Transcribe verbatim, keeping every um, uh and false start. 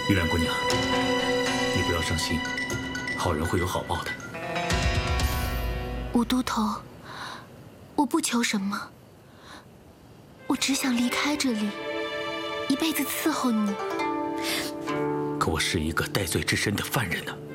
玉兰姑娘，你不要伤心，好人会有好报的。 武都头，我不求什么，我只想离开这里，一辈子伺候你。 可我是一个戴罪之身的犯人呢。